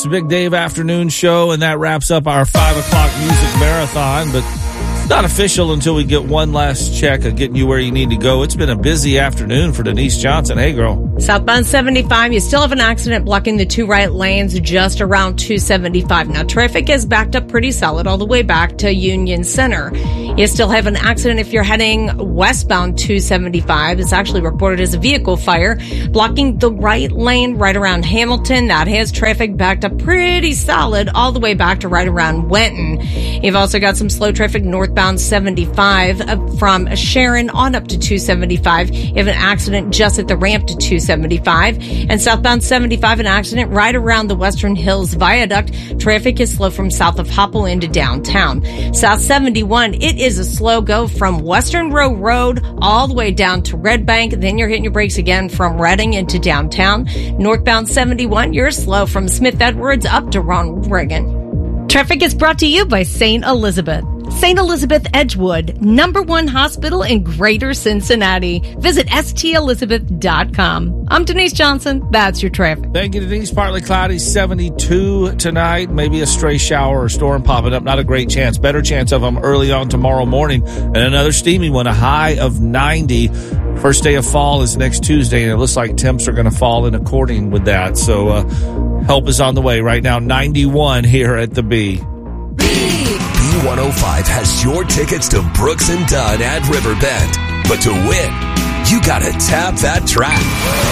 It's a Big Dave afternoon show, and that wraps up our 5 o'clock music marathon, but it's not official until we get one last check of getting you where you need to go. It's been a busy afternoon for Denise Johnson. Hey, girl. Southbound 75, you still have an accident blocking the two right lanes just around 275. Now, traffic is backed up pretty solid all the way back to Union Center. You still have an accident if you're heading westbound 275. It's actually reported as a vehicle fire blocking the right lane right around Hamilton. That has traffic backed up pretty solid all the way back to right around Wenton. You've also got some slow traffic northbound 75 from Sharon on up to 275. You have an accident just at the ramp to 275. And southbound 75, an accident right around the Western Hills Viaduct. Traffic is slow from south of Hopple into downtown. South 71, it is a slow go from Western Row Road all the way down to Red Bank. Then you're hitting your brakes again from Reading into downtown. Northbound 71, you're slow from Smith Edwards up to Ronald Reagan. Traffic is brought to you by St. Elizabeth. St. Elizabeth Edgewood, #1 hospital in Greater Cincinnati. Visit stelizabeth.com. I'm Denise Johnson. That's your traffic. Thank you, Denise. Partly cloudy, 72 tonight. Maybe a stray shower or storm popping up. Not a great chance. Better chance of them early on tomorrow morning. And another steamy one, a high of 90. First day of fall is next Tuesday, and it looks like temps are going to fall in according with that. So help is on the way right now. 91 here at the B. B105 has your tickets to Brooks and Dunn at Riverbend. But to win, you gotta tap that track.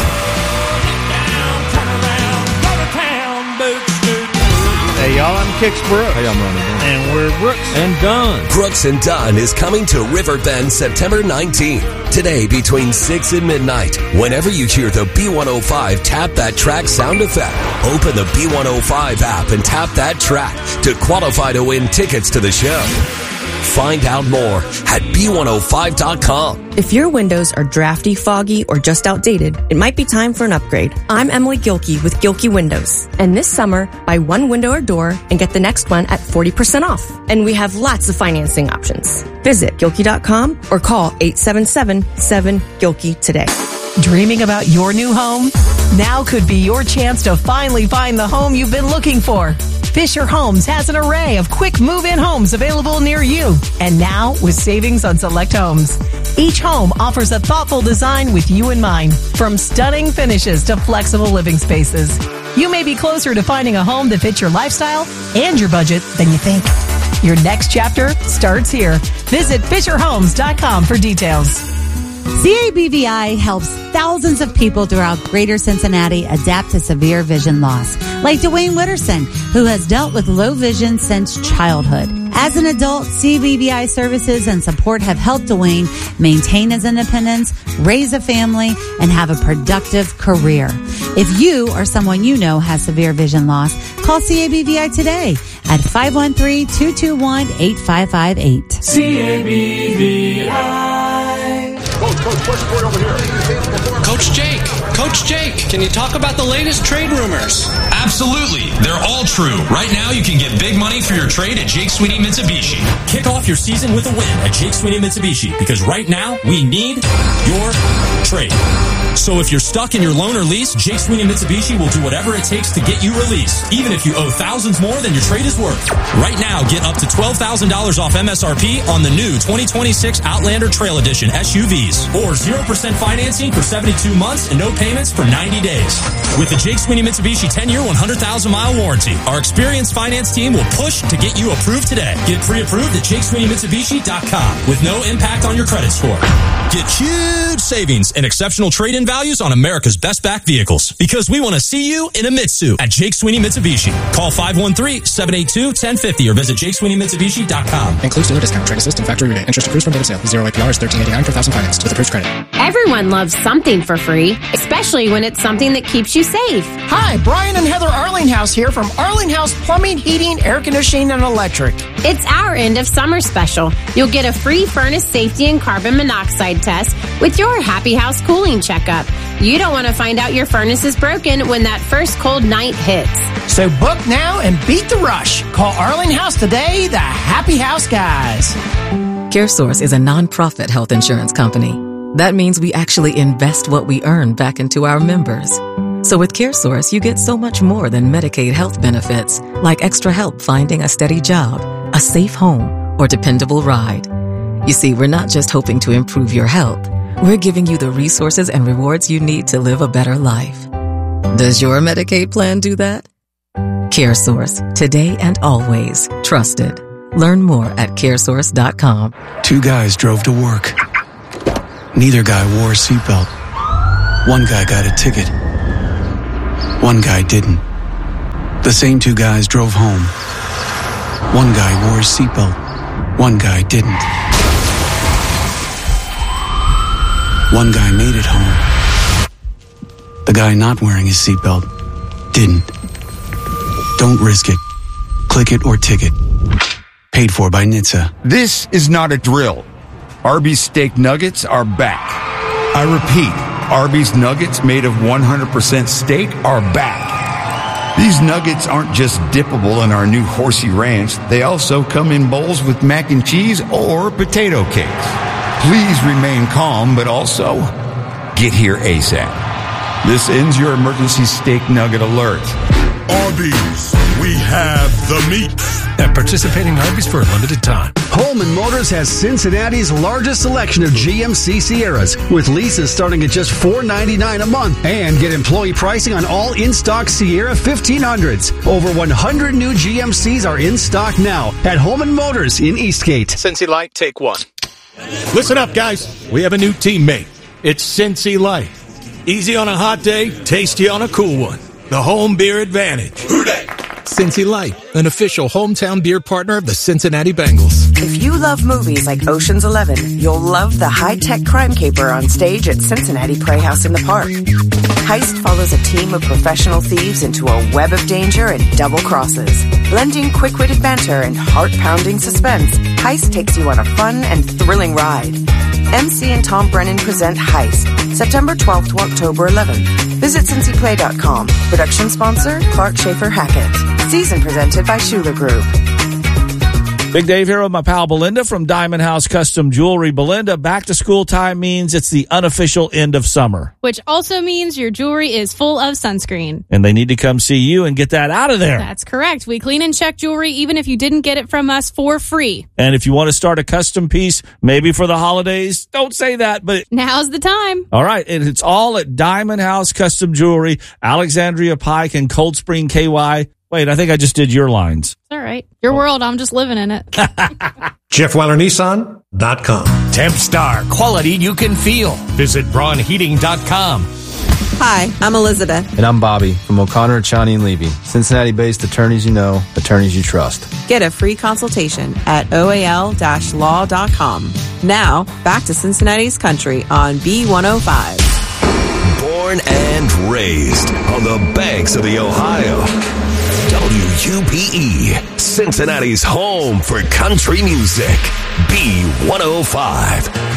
Hey, y'all, I'm Kix Brooks. Hey, I'm Ronnie Dunn. And we're Brooks and Dunn. Brooks and Dunn is coming to Riverbend September 19th. Today between 6 and midnight. Whenever you hear the B105 Tap That Track sound effect, open the B105 app and tap that track to qualify to win tickets to the show. Find out more at B105.com. If your windows are drafty, foggy, or just outdated, it might be time for an upgrade. I'm Emily Gilkey with Gilkey Windows. And this summer, buy one window or door and get the next one at 40% off. And we have lots of financing options. Visit Gilkey.com or call 877-7-GILKEY today. Dreaming about your new home? Now could be your chance to finally find the home you've been looking for. Fisher Homes has an array of quick move-in homes available near you. And now with savings on select homes. Each home offers a thoughtful design with you in mind, from stunning finishes to flexible living spaces. You may be closer to finding a home that fits your lifestyle and your budget than you think. Your next chapter starts here. Visit FisherHomes.com for details. CABVI helps thousands of people throughout Greater Cincinnati adapt to severe vision loss, like Dwayne Witterson, who has dealt with low vision since childhood. As an adult, CABVI services and support have helped Dwayne maintain his independence, raise a family, and have a productive career. If you or someone you know has severe vision loss, call CABVI today at 513-221-8558. CABVI. Coach Jake, can you talk about the latest trade rumors? Absolutely. They're all true. Right now, you can get big money for your trade at Jake Sweeney Mitsubishi. Kick off your season with a win at Jake Sweeney Mitsubishi, because right now, we need your trade. So if you're stuck in your loan or lease, Jake Sweeney Mitsubishi will do whatever it takes to get you released, even if you owe thousands more than your trade is worth. Right now, get up to $12,000 off MSRP on the new 2026 Outlander Trail Edition SUVs, or 0% financing for 72 months and no payments for 90 days. With the Jake Sweeney Mitsubishi 10-year, 100,000-mile warranty, our experienced finance team will push to get you approved today. Get pre-approved at JakeSweeneyMitsubishi.com with no impact on your credit score. Get huge savings and exceptional trade-in values on America's best back vehicles, because we want to see you in a Mitsu at Jake Sweeney Mitsubishi. Call 513-782-1050 or visit JakeSweeneyMitsubishi.com. Includes dealer discount, trade assist, and factory rebate. Interest accrues from date of sale. 0 APR is $13.89 per thousand financed with approved credit. Everyone loves something for free, especially when it's something that keeps you safe. Hi, Brian and Heather Arlinghouse here from Arlinghouse Plumbing, Heating, Air Conditioning, and Electric. It's our end of summer special. You'll get a free furnace safety and carbon monoxide test with your Happy House cooling checkup. You don't want to find out your furnace is broken when that first cold night hits. So book now and beat the rush. Call Arlinghouse today, the Happy House guys. CareSource is a nonprofit health insurance company. That means we actually invest what we earn back into our members. So with CareSource, you get so much more than Medicaid health benefits, like extra help finding a steady job, a safe home, or dependable ride. You see, we're not just hoping to improve your health. We're giving you the resources and rewards you need to live a better life. Does your Medicaid plan do that? CareSource, today and always trusted. Learn more at caresource.com. 2 guys drove to work. Neither guy wore a seatbelt. One guy got a ticket. One guy didn't. The same 2 guys drove home. One guy wore his seatbelt. One guy didn't. One guy made it home. The guy not wearing his seatbelt didn't. Don't risk it. Click it or ticket. Paid for by NHTSA. This is not a drill. Arby's steak nuggets are back. I repeat, Arby's nuggets made of 100% steak are back. These nuggets aren't just dippable in our new Horsey Ranch. They also come in bowls with mac and cheese or potato cakes. Please remain calm, but also get here ASAP. This ends your emergency steak nugget alert. Arby's, we have the meat. At participating Arby's for a limited time. Holman Motors has Cincinnati's largest selection of GMC Sierras, with leases starting at just $4.99 a month, and get employee pricing on all in-stock Sierra 1500s. Over 100 new GMCs are in stock now at Holman Motors in Eastgate. Cincy Light, take 1. Listen up, guys. We have a new teammate. It's Cincy Light. Easy on a hot day, tasty on a cool one. The home beer advantage. Who dat? Cincy Light, an official hometown beer partner of the Cincinnati Bengals. If you love movies like Ocean's 11, you'll love the high-tech crime caper on stage at Cincinnati Playhouse in the Park. Heist follows a team of professional thieves into a web of danger and double crosses. Blending quick-witted banter and heart-pounding suspense, Heist takes you on a fun and thrilling ride. MC and Tom Brennan present Heist, September 12th to October 11th. Visit CincyPlay.com. Production sponsor, Clark Schaefer Hackett. Season presented by Schuler Group. Big Dave here with my pal Belinda from Diamond House Custom Jewelry. Belinda, back to school time means it's the unofficial end of summer. Which also means your jewelry is full of sunscreen. And they need to come see you and get that out of there. That's correct. We clean and check jewelry even if you didn't get it from us for free. And if you want to start a custom piece, maybe for the holidays, don't say that, but now's the time. All right. And it's all at Diamond House Custom Jewelry, Alexandria Pike and Cold Spring KY. Wait, I think I just did your lines. It's all right. Your world, I'm just living in it. JeffWeilerNissan.com. Tempstar, quality you can feel. Visit BraunHeating.com. Hi, I'm Elizabeth. And I'm Bobby from O'Connor, Chani & Levy. Cincinnati-based attorneys you know, attorneys you trust. Get a free consultation at oal-law.com. Now, back to Cincinnati's country on B105. Born and raised on the banks of the Ohio. WUPE, Cincinnati's home for country music. B105.